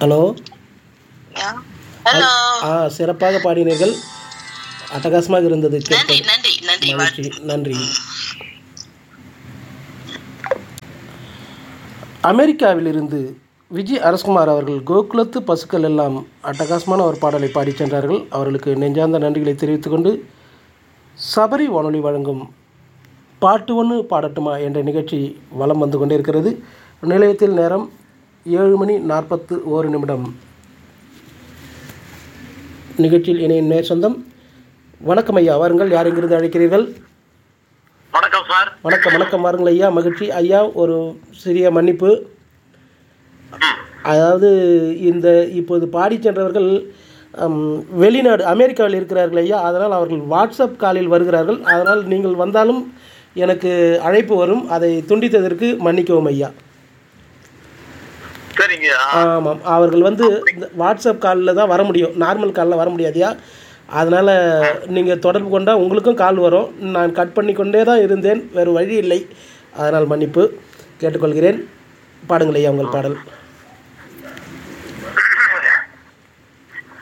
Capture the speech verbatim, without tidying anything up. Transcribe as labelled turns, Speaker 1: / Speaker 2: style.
Speaker 1: Hello.
Speaker 2: Hello.
Speaker 1: ஆ சிறப்பாக பாடினீர்கள், அட்டகாசமாக இருந்தது.
Speaker 2: நன்றி நன்றி நன்றி
Speaker 1: மகிழ்ச்சி, நன்றி. அமெரிக்காவிலிருந்து விஜய் அரசகுமார் அவர்கள் கோகுலத்து பசுக்கள் எல்லாம் அட்டகாசமான ஒரு பாடலை பாடி சென்றார்கள். அவர்களுக்கு நெஞ்சார்ந்த நன்றிகளை தெரிவித்துக் கொண்டு, சபரி வானொலி வழங்கும் பாட்டு ஒன்று பாடட்டுமா என்ற நிகழ்ச்சி வலம் வந்து கொண்டே இருக்கிறது. நிலையத்தில் நேரம் ஏழு மணி நாற்பத்து ஓரு நிமிடம். நிகழ்ச்சியில் இணைய நேர் சொந்தம். வணக்கம் ஐயா, வாருங்கள். யார் எங்கிருந்து அழைக்கிறீர்கள்?
Speaker 3: வணக்கம் சார்.
Speaker 1: வணக்கம் வணக்கம் வாருங்கள் ஐயா. மகிழ்ச்சி ஐயா. ஒரு சிறிய மன்னிப்பு. அதாவது இந்த இப்போது பாடி சென்றவர்கள் வெளிநாடு அமெரிக்காவில் இருக்கிறார்கள் ஐயா. அதனால் அவர்கள் வாட்ஸ்அப் காலில் வருகிறார்கள். அதனால் நீங்கள் வந்தாலும் எனக்கு அழைப்பு வரும். அதை துண்டித்ததற்கு மன்னிக்கவும் ஐயா.
Speaker 3: சரிங்க.
Speaker 1: ஆமாம், அவர்கள் வந்து வாட்ஸ்அப் காலில் தான் வர முடியும், நார்மல் காலில் வர முடியாதுயா. அதனால் நீங்கள் தொடர்பு கொண்டால் உங்களுக்கும் கால் வரும். நான் கட் பண்ணி கொண்டே தான் இருந்தேன், வேறு வழி இல்லை. அதனால் மன்னிப்பு கேட்டுக்கொள்கிறேன். பாடுங்கள் ஐயா உங்கள் பாடல்.